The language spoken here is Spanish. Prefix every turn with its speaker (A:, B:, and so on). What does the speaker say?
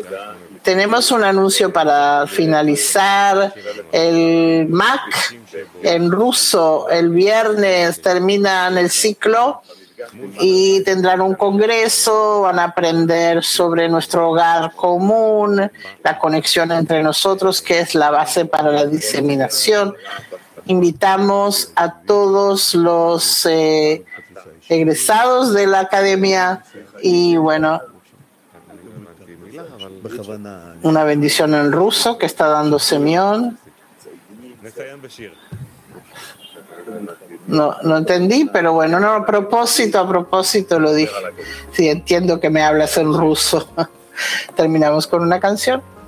A: Tenemos un anuncio para finalizar. El MAC en ruso el viernes terminan el ciclo y tendrán un congreso, van a aprender sobre nuestro hogar común, la conexión entre nosotros, que es la base para la diseminación. Invitamos a todos los egresados de la academia y bueno, una bendición en ruso que está dando Semyon. No entendí, pero bueno, no, a propósito lo dije. Sí, entiendo que me hablas en ruso. Terminamos con una canción.